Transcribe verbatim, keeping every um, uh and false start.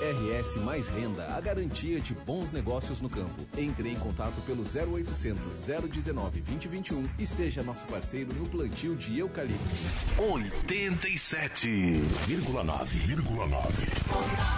R S Mais Renda, a garantia de bons negócios no campo. Entre em contato pelo zero oitocentos, zero dezenove, vinte, vinte e um e seja nosso parceiro no plantio de eucalipto. oitenta e sete vírgula nove.